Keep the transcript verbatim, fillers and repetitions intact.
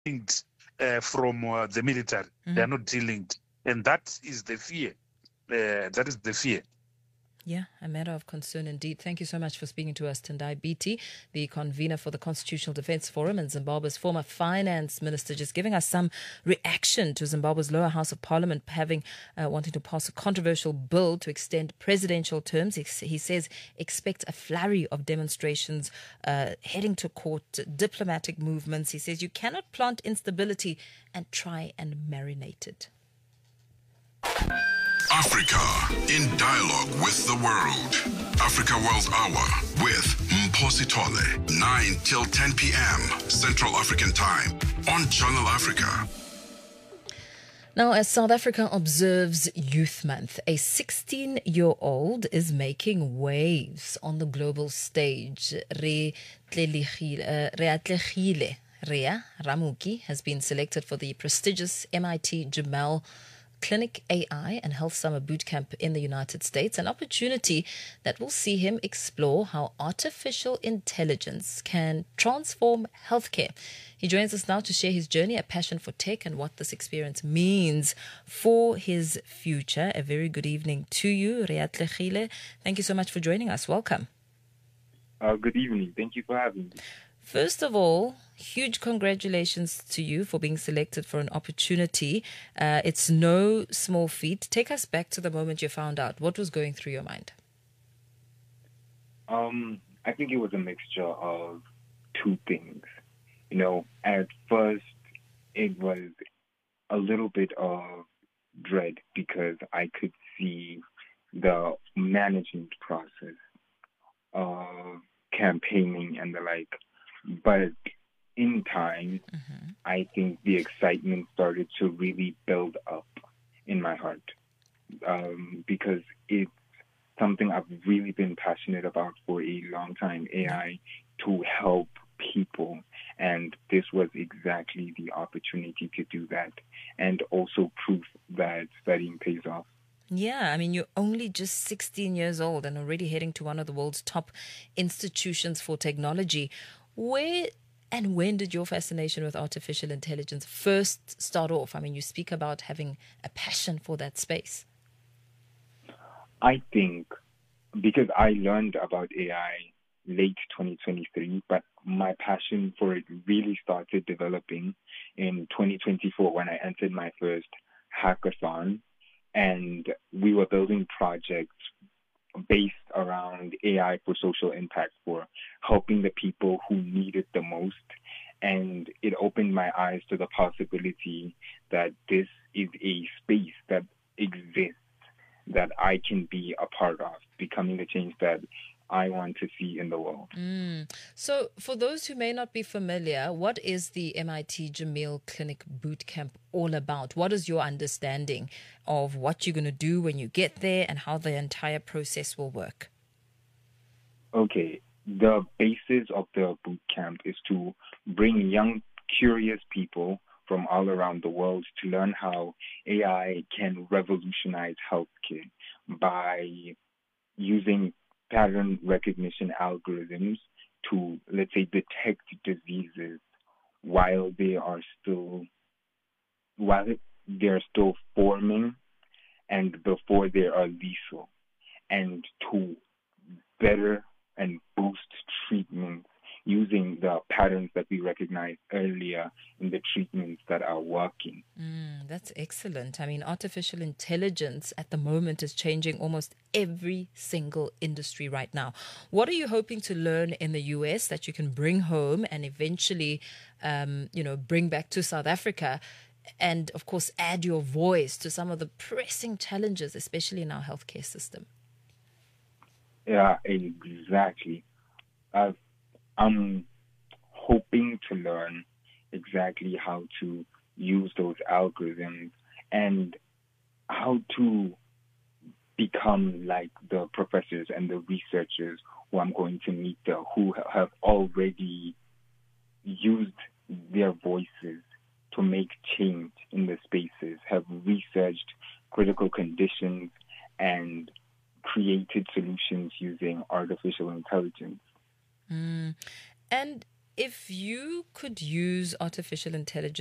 linked uh, from uh, the military. Mm-hmm. They are not de-linked. And that is the fear. Uh, that is the fear. Yeah, a matter of concern indeed. Thank you so much for speaking to us, Tendai Biti, the convener for the Constitutional Defence Forum and Zimbabwe's former finance minister, just giving us some reaction to Zimbabwe's lower house of parliament having uh, wanting to pass a controversial bill to extend presidential terms. He, he says expect a flurry of demonstrations uh, heading to court, diplomatic movements. He says you cannot plant instability and try and marinate it. Africa in dialogue with the world. Africa World Hour with Mposi Tole, nine till ten p.m. Central African Time on Channel Africa. Now, as South Africa observes Youth Month, a sixteen-year-old is making waves on the global stage. Re Atlegile Rea Ramuki has been selected for the prestigious M I T Jamal Clinic A I and Health Summer Bootcamp in the United States, an opportunity that will see him explore how artificial intelligence can transform healthcare. He joins us now to share his journey, a passion for tech, and what this experience means for his future. A very good evening to you, Reatlechile. Thank you so much for joining us. Welcome. Uh, good evening. Thank you for having me. First of all, huge congratulations to you for being selected for an opportunity. Uh, it's no small feat. Take us back to the moment you found out. What was going through your mind? Um, I think it was a mixture of two things. You know, at first, it was a little bit of dread because I could see the management process of campaigning and the like. But in time, mm-hmm. I think the excitement started to really build up in my heart um, because it's something I've really been passionate about for a long time, A I, to help people. And this was exactly the opportunity to do that, and also proof that studying pays off. Yeah, I mean, you're only just sixteen years old and already heading to one of the world's top institutions for technology. Where and when did your fascination with artificial intelligence first start off? I mean, you speak about having a passion for that space. I think because I learned about A I late twenty twenty-three, but my passion for it really started developing in twenty twenty-four when I entered my first hackathon, and we were building projects based around A I for social impact, for helping the people who need it the most. And it opened my eyes to the possibility that this is a space that exists that I can be a part of, becoming the change that I want to see in the world. Mm. So for those who may not be familiar, what is the M I T Jamal Clinic Bootcamp all about? What is your understanding of what you're going to do when you get there and how the entire process will work? Okay. The basis of the bootcamp is to bring young, curious people from all around the world to learn how A I can revolutionize healthcare by using pattern recognition algorithms to, let's say, detect diseases while they are still while they're still forming and before they are lethal, and to better and boost treatments using the patterns that we recognized earlier in the treatments that are working. Mm, that's excellent. I mean, artificial intelligence at the moment is changing almost every single industry right now. What are you hoping to learn in the U S that you can bring home and eventually, um, you know, bring back to South Africa and, of course, add your voice to some of the pressing challenges, especially in our healthcare system? Yeah, exactly. Uh, I'm hoping to learn exactly how to use those algorithms and how to become like the professors and the researchers who I'm going to meet there, who have already used their voices to make change in the spaces, have researched critical conditions and created solutions using artificial intelligence. Mm. And If you could use artificial intelligence